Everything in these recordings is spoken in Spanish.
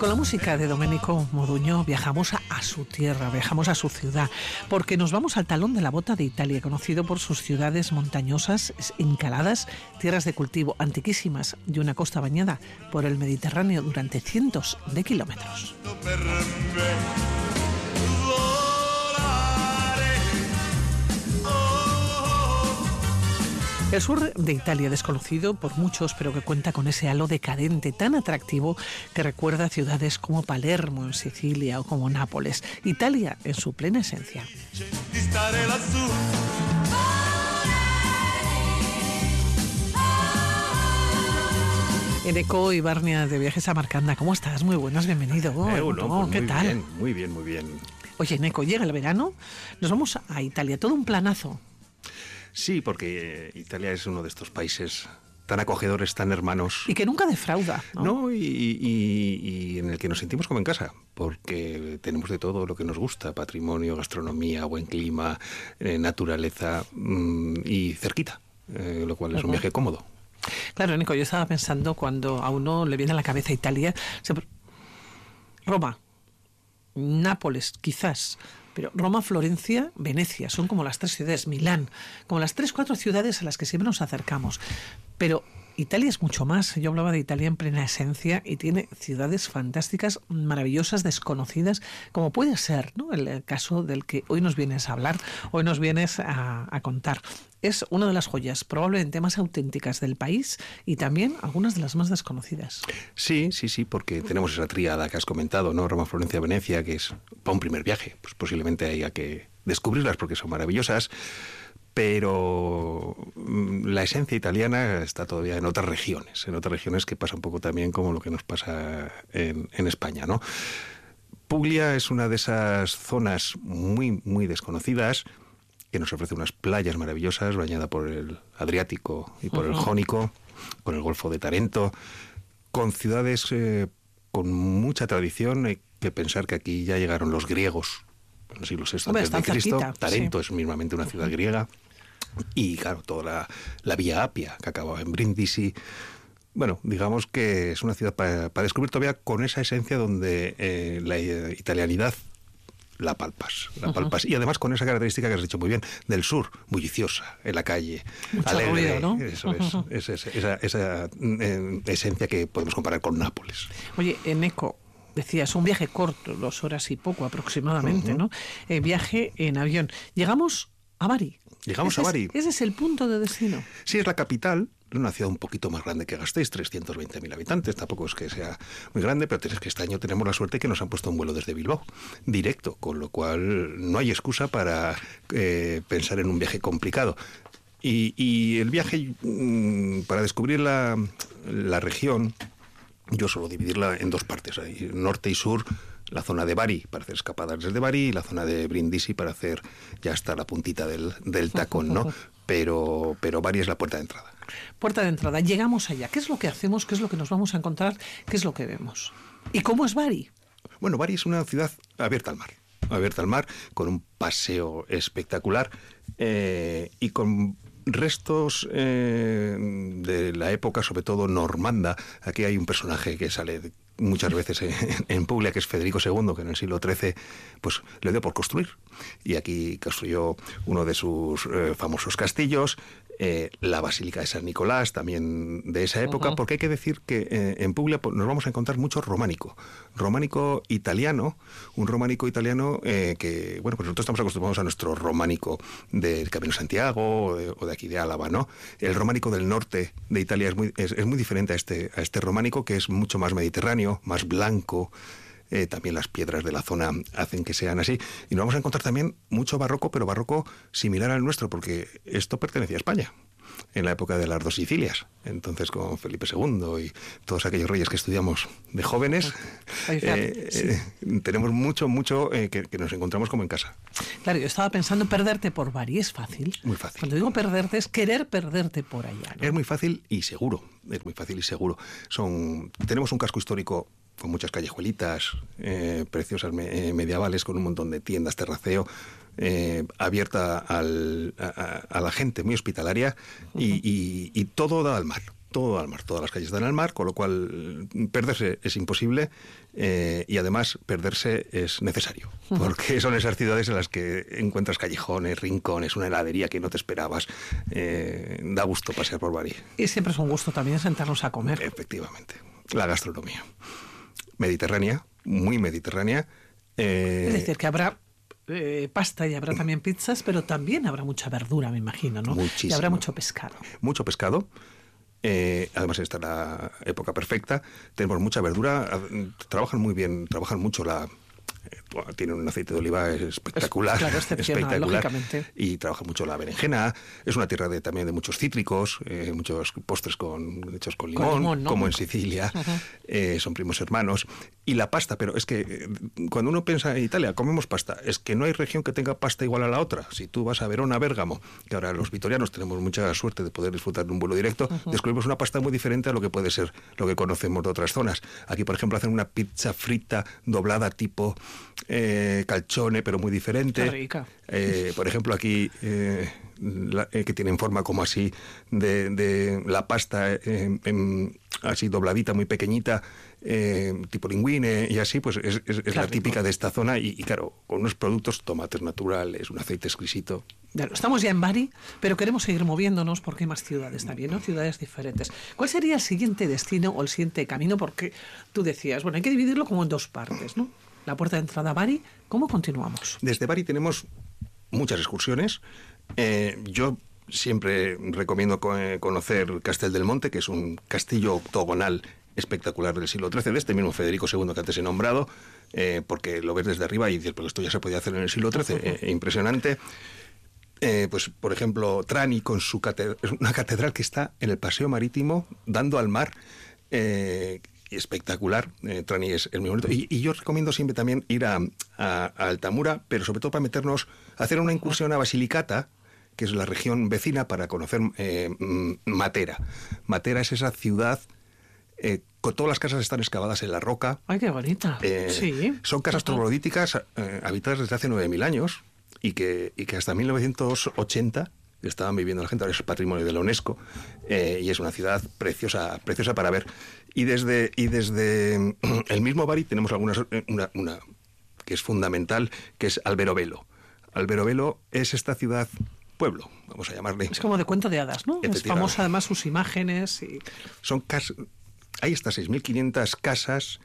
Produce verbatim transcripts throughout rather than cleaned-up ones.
con la música de Domenico Modugno viajamos a, a su tierra, viajamos a su ciudad, porque nos vamos al talón de la bota de Italia, conocido por sus ciudades montañosas, encaladas, tierras de cultivo antiquísimas y una costa bañada por el Mediterráneo durante cientos de kilómetros. El sur de Italia, desconocido por muchos, pero que cuenta con ese halo decadente tan atractivo que recuerda a ciudades como Palermo en Sicilia o como Nápoles. Italia en su plena esencia. Eneko Ibarnia de Viajes a Marcanda, ¿cómo estás? Muy buenas, bienvenido. Eh, bueno, oh, pues ¿Qué muy tal? Bien, muy bien, muy bien. Oye, Eneko, llega el verano, nos vamos a Italia, todo un planazo. Sí, porque Italia es uno de estos países tan acogedores, tan hermanos. Y que nunca defrauda, ¿no? No, y, y, y en el que nos sentimos como en casa, porque tenemos de todo lo que nos gusta: patrimonio, gastronomía, buen clima, eh, naturaleza mmm, y cerquita, eh, lo cual es uh-huh. un viaje cómodo. Claro, Nico, yo estaba pensando cuando a uno le viene a la cabeza Italia, Roma, Nápoles, quizás, pero Roma, Florencia, Venecia, son como las tres ciudades, Milán, como las tres, cuatro ciudades a las que siempre nos acercamos. Pero Italia es mucho más. Yo hablaba de Italia en plena esencia y tiene ciudades fantásticas, maravillosas, desconocidas, como puede ser, ¿no?, el caso del que hoy nos vienes a hablar, hoy nos vienes a, a contar. Es una de las joyas probablemente más auténticas del país y también algunas de las más desconocidas. Sí, sí, sí, porque tenemos esa tríada que has comentado, ¿no? Roma, Florencia, Venecia, que es para un primer viaje. Pues posiblemente haya que descubrirlas porque son maravillosas, pero la esencia italiana está todavía en otras regiones, en otras regiones que pasa un poco también como lo que nos pasa en, en España, ¿no? Puglia es una de esas zonas muy, muy desconocidas, que nos ofrece unas playas maravillosas, bañada por el Adriático y por uh-huh. el Jónico, con el Golfo de Tarento, con ciudades eh, con mucha tradición. Hay que pensar que aquí ya llegaron los griegos en el siglo sexto antes de Cristo. Tarento sí. es mismamente una ciudad uh-huh. griega. Y claro, toda la, la Vía Apia, que acababa en Brindisi. Bueno, digamos que es una ciudad para, para descubrir todavía con esa esencia donde eh, la eh, italianidad la palpas, la palpas. Uh-huh. Y además con esa característica que has dicho muy bien, del sur, bulliciosa, en la calle, mucho alegre, ruido, ¿no? Eso uh-huh. es, es, es esa, esa eh, esencia que podemos comparar con Nápoles. Oye, Eneko, decías, un viaje corto, dos horas y poco aproximadamente, uh-huh. ¿no? Eh, viaje en avión. Llegamos a Bari. Llegamos ese a Bari. Es, ese es el punto de destino. Sí, es la capital, una ciudad un poquito más grande que Gasteiz, trescientos veinte mil habitantes, tampoco es que sea muy grande, pero tienes que este año tenemos la suerte que nos han puesto un vuelo desde Bilbao, directo, con lo cual no hay excusa para eh, pensar en un viaje complicado. Y, y el viaje, mmm, para descubrir la, la región, yo suelo dividirla en dos partes, hay norte y sur. La zona de Bari para hacer escapadas desde Bari y la zona de Brindisi para hacer ya hasta la puntita del, del tacón, ¿no? Pero, pero Bari es la puerta de entrada. Puerta de entrada. Llegamos allá. ¿Qué es lo que hacemos? ¿Qué es lo que nos vamos a encontrar? ¿Qué es lo que vemos? ¿Y cómo es Bari? Bueno, Bari es una ciudad abierta al mar. Abierta al mar, con un paseo espectacular eh, y con restos eh, de la época, sobre todo normanda. Aquí hay un personaje que sale de, muchas veces en, en Puglia, que es Federico segundo, que en el siglo trece pues le dio por construir. Y aquí construyó uno de sus eh, famosos castillos, eh, la Basílica de San Nicolás, también de esa época, uh-huh. porque hay que decir que eh, en Puglia pues, nos vamos a encontrar mucho románico. Románico italiano, un románico italiano eh, que, bueno, pues nosotros estamos acostumbrados a nuestro románico del Camino de Santiago o de, o de aquí de Álava, ¿no? El románico del norte de Italia es muy, es, es muy diferente a este, a este románico, que es mucho más mediterráneo, más blanco. Eh, también las piedras de la zona hacen que sean así. Y nos vamos a encontrar también mucho barroco, pero barroco similar al nuestro, porque esto pertenecía a España en la época de las dos Sicilias. Entonces, con Felipe segundo y todos aquellos reyes que estudiamos de jóvenes, eh, sí. eh, tenemos mucho, mucho eh, que, que nos encontramos como en casa. Claro, yo estaba pensando, perderte por Bari es fácil. Muy fácil. Cuando digo perderte es querer perderte por allá, ¿no? Es muy fácil y seguro. Es muy fácil y seguro. Son, tenemos un casco histórico con muchas callejuelitas eh, preciosas me, eh, medievales, con un montón de tiendas, terraceo, eh, abierta al, a, a la gente, muy hospitalaria, uh-huh. y, y, y todo da al mar. todo al mar, todas las calles dan al mar, con lo cual perderse es imposible eh, y además perderse es necesario, porque son esas ciudades en las que encuentras callejones, rincones, una heladería que no te esperabas, eh, da gusto pasear por Bari. Y siempre es un gusto también sentarnos a comer. Efectivamente, la gastronomía mediterránea, muy mediterránea. Eh, es decir, que habrá eh, pasta y habrá también pizzas, pero también habrá mucha verdura, me imagino, ¿no? Muchísimo. Y habrá mucho pescado. Mucho pescado. Eh, además está la época perfecta, tenemos mucha verdura, trabajan muy bien, trabajan mucho la... Eh, tienen un aceite de oliva espectacular, es, claro, espectacular, lógicamente. Y trabaja mucho la berenjena. Es una tierra de, también de muchos cítricos, eh, muchos postres con, hechos con limón, con limón, ¿no? Como en Sicilia. Uh-huh. eh, son primos hermanos. Y la pasta, pero es que eh, cuando uno piensa en Italia, comemos pasta, es que no hay región que tenga pasta igual a la otra. Si tú vas a Verona, Bérgamo, que ahora los vitorianos tenemos mucha suerte de poder disfrutar de un vuelo directo, uh-huh. descubrimos una pasta muy diferente a lo que puede ser lo que conocemos de otras zonas. Aquí, por ejemplo, hacen una pizza frita doblada tipo eh, calzone, pero muy diferente. Qué rica. Eh, por ejemplo, aquí eh, la, eh, que tienen forma como así de, de la pasta eh, en, así dobladita, muy pequeñita, eh, tipo linguine y así, pues es, es, es la típica de esta zona y, y claro, con unos productos, tomates naturales, un aceite exquisito. Claro, estamos ya en Bari, pero queremos seguir moviéndonos porque hay más ciudades también, ¿no? Ciudades diferentes. ¿Cuál sería el siguiente destino o el siguiente camino? Porque tú decías, bueno, hay que dividirlo como en dos partes, ¿no? La puerta de entrada a Bari, ¿cómo continuamos? Desde Bari tenemos muchas excursiones. Eh, yo siempre recomiendo co- conocer Castel del Monte, que es un castillo octogonal espectacular del siglo trece, de este mismo Federico segundo que antes he nombrado, eh, porque lo ves desde arriba y dices, pero esto ya se podía hacer en el siglo trece, eh, impresionante. Eh, pues, por ejemplo, Trani con su catedral, es una catedral que está en el paseo marítimo, dando al mar, eh, espectacular. Eh, Trani es el muy bonito. Y, y yo recomiendo siempre también ir a, a, a Altamura, pero sobre todo para meternos, hacer una incursión a Basilicata, que es la región vecina, para conocer eh, Matera. Matera es esa ciudad... Eh, con todas las casas están excavadas en la roca. ¡Ay, qué bonita! Eh, sí. Son casas troglodíticas eh, habitadas desde hace nueve mil años y que, y que hasta mil novecientos ochenta estaban viviendo la gente. Ahora es patrimonio de la UNESCO eh, y es una ciudad preciosa, preciosa para ver. Y desde, y desde el mismo Bari tenemos algunas, una, una que es fundamental, que es Alberobello. Alberobello es esta ciudad... pueblo, vamos a llamarle. Es como de cuento de hadas, ¿no? Es famosa además sus imágenes. Y... Son casas... Hay hasta seis mil quinientas casas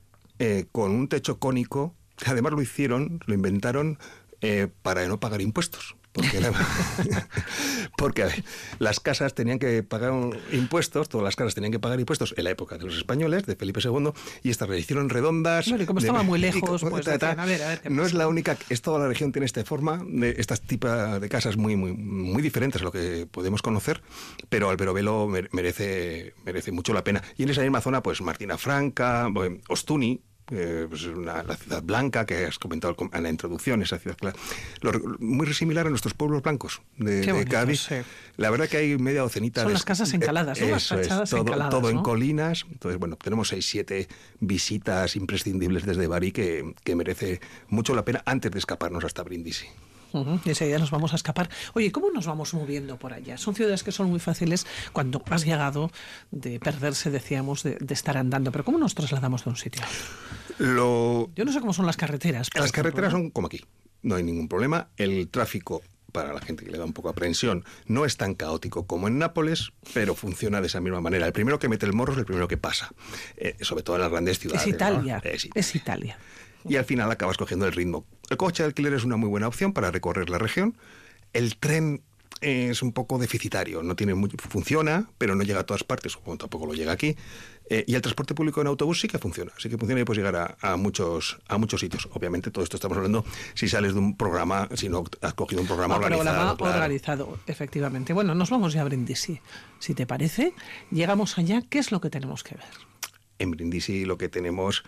eh, con un techo cónico, que además lo hicieron, lo inventaron eh, para no pagar impuestos. Porque, era, porque a ver, las casas tenían que pagar impuestos, todas las casas tenían que pagar impuestos en la época de los españoles, de Felipe segundo, y estas se hicieron redondas. Bueno, y como de, estaba muy lejos, y, pues ta, ta, decían, a ver, a ver qué no pasa. Es la única, es toda la región tiene esta forma, de estas tipos de casas muy, muy, muy diferentes a lo que podemos conocer, pero Alberobello merece, merece mucho la pena. Y en esa misma zona, pues Martina Franca, Ostuni, Eh, pues una, la ciudad blanca que has comentado en la introducción, esa ciudad lo, muy similar a nuestros pueblos blancos de, Qué de bonito, Cádiz. Sí. La verdad que hay media docenita. Son de, las casas encaladas, ¿no? Eh, Las fachadas es, todo, encaladas, todo ¿no? en colinas. Entonces, bueno, tenemos seis, siete visitas imprescindibles desde Bari que, que merece mucho la pena antes de escaparnos hasta Brindisi. Uh-huh. Y ese día nos vamos a escapar. Oye, ¿cómo nos vamos moviendo por allá? Son ciudades que son muy fáciles cuando has llegado de perderse, decíamos, de, de estar andando. Pero ¿cómo nos trasladamos de un sitio a otro? Lo... Yo no sé cómo son las carreteras. Las ejemplo, carreteras ¿no? son como aquí. No hay ningún problema. El tráfico, para la gente que le da un poco de aprensión, no es tan caótico como en Nápoles, pero funciona de esa misma manera. El primero que mete el morro es el primero que pasa. Eh, sobre todo en las grandes ciudades. Es Italia. ¿no? Es, es Italia. Y al final acabas cogiendo el ritmo. El coche de alquiler es una muy buena opción para recorrer la región. El tren es un poco deficitario, no tiene mucho, funciona, pero no llega a todas partes, como tampoco lo llega aquí. Eh, y el transporte público en autobús sí que funciona, sí que funciona y puedes llegar a, a, muchos, a muchos sitios. Obviamente todo esto estamos hablando si sales de un programa, si no has cogido un programa un organizado. programa claro. organizado, efectivamente. Bueno, nos vamos ya a Brindisi. Si te parece, llegamos allá, ¿qué es lo que tenemos que ver? En Brindisi lo que tenemos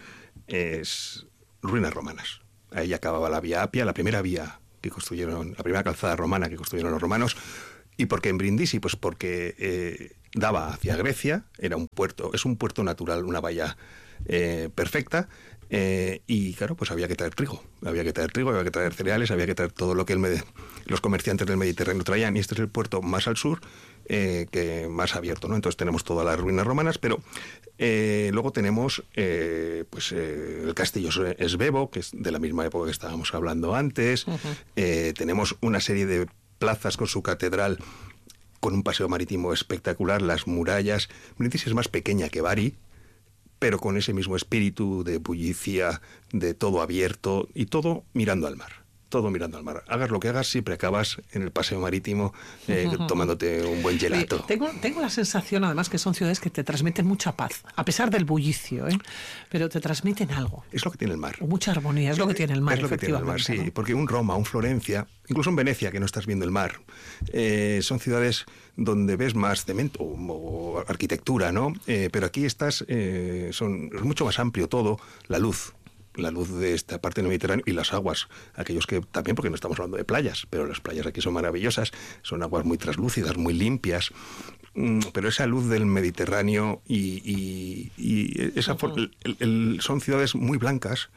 es ruinas romanas. Ahí acababa la vía Apia, la primera vía que construyeron, la primera calzada romana que construyeron los romanos. ¿Y por qué en Brindisi? Pues porque eh, daba hacia Grecia, era un puerto, es un puerto natural, una bahía eh, perfecta, eh, y claro, pues había que traer trigo, había que traer trigo, había que traer cereales, había que traer todo lo que el, los comerciantes del Mediterráneo traían, y este es el puerto más al sur, eh, que más abierto, ¿no? Entonces tenemos todas las ruinas romanas, pero eh, luego tenemos eh, pues eh, el castillo Svevo, que es de la misma época que estábamos hablando antes. Uh-huh. eh, tenemos una serie de plazas con su catedral, con un paseo marítimo espectacular, las murallas. Brindisi es más pequeña que Bari, pero con ese mismo espíritu de bullicia, de todo abierto y todo mirando al mar. Todo mirando al mar. Hagas lo que hagas, siempre acabas en el paseo marítimo eh, tomándote un buen gelato. Oye, tengo, tengo la sensación, además, que son ciudades que te transmiten mucha paz, a pesar del bullicio, ¿eh? Pero te transmiten algo. Es lo que tiene el mar. O mucha armonía, es lo que tiene el mar, Es lo que tiene el mar, sí. ¿no? Porque un Roma, un Florencia, incluso en Venecia, que no estás viendo el mar, eh, son ciudades donde ves más cemento o, o arquitectura, ¿no? Eh, pero aquí estás, eh, son, es mucho más amplio todo, la luz. La luz de esta parte del Mediterráneo y las aguas, aquellos que también, porque no estamos hablando de playas, pero las playas aquí son maravillosas, son aguas muy translúcidas, muy limpias, pero esa luz del Mediterráneo y, y, y esa uh-huh. el, el, son ciudades muy blancas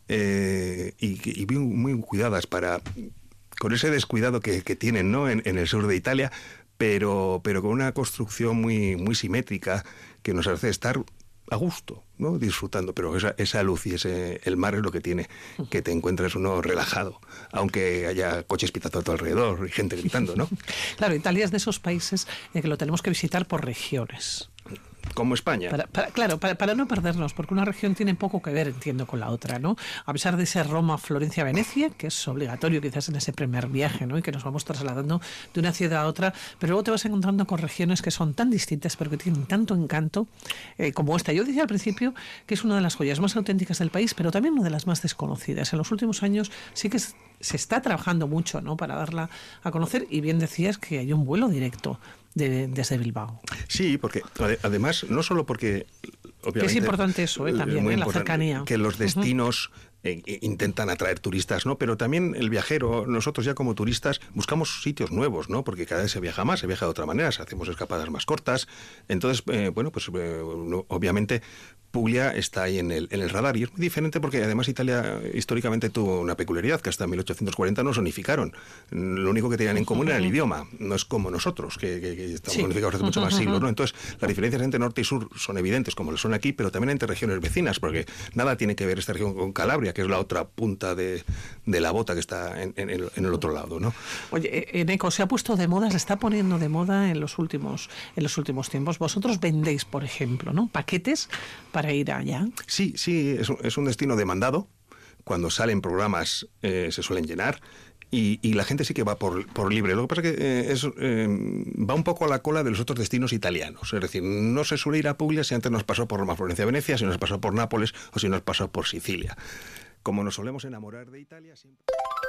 eh, y, y muy, muy cuidadas para con ese descuidado que, que tienen, ¿no? en, en el sur de Italia, pero, pero con una construcción muy, muy simétrica que nos hace estar a gusto, ¿no? Disfrutando, pero esa, esa luz y ese el mar es lo que tiene, que te encuentras uno relajado, aunque haya coches pitando a tu alrededor y gente gritando, ¿no? Claro, Italia es de esos países que lo tenemos que visitar por regiones. Como España. Para, para, claro, para, para no perdernos, porque una región tiene poco que ver, entiendo, con la otra, ¿no? A pesar de ser Roma, Florencia, Venecia, que es obligatorio quizás en ese primer viaje, ¿no? Y que nos vamos trasladando de una ciudad a otra, pero luego te vas encontrando con regiones que son tan distintas, pero que tienen tanto encanto eh, como esta. Yo decía al principio que es una de las joyas más auténticas del país, pero también una de las más desconocidas. En los últimos años sí que es, se está trabajando mucho, ¿no? Para darla a conocer, y bien decías que hay un vuelo directo De, desde Bilbao. Sí, porque además, no solo porque obviamente, es importante eso, ¿eh? También, ¿eh? La cercanía. Que los destinos uh-huh. eh, intentan atraer turistas, ¿no? Pero también el viajero, nosotros ya como turistas, buscamos sitios nuevos, ¿no? Porque cada vez se viaja más, se viaja de otra manera, hacemos escapadas más cortas. Entonces, eh, bueno, pues eh, no, obviamente Puglia está ahí en el, en el radar, y es muy diferente porque además Italia históricamente tuvo una peculiaridad, que hasta mil ochocientos cuarenta nos unificaron. Lo único que tenían en común era el idioma, no es como nosotros, que, que, que estamos sí. unificados hace mucho más siglos, ¿no? Entonces, las diferencias entre norte y sur son evidentes, como lo son aquí, pero también entre regiones vecinas, porque nada tiene que ver esta región con Calabria, que es la otra punta de, de la bota que está en, en, el, en el otro lado, ¿no? Oye, Eneco, se ha puesto de moda, se está poniendo de moda en los últimos, en los últimos tiempos. Vosotros vendéis, por ejemplo, ¿no? Paquetes para ir allá. Sí, sí, es un, es un destino demandado. Cuando salen programas eh, se suelen llenar. Y, y la gente sí que va por, por libre. Lo que pasa es que eh, es, eh, va un poco a la cola de los otros destinos italianos. Es decir, no se suele ir a Puglia si antes nos pasó por Roma, Florencia, Venecia, si nos pasó por Nápoles o si nos pasó por Sicilia. Como nos solemos enamorar de Italia, siempre...